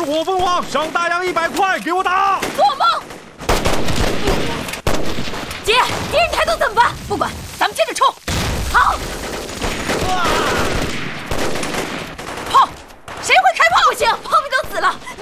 火凤凰，上大洋100块，给我打！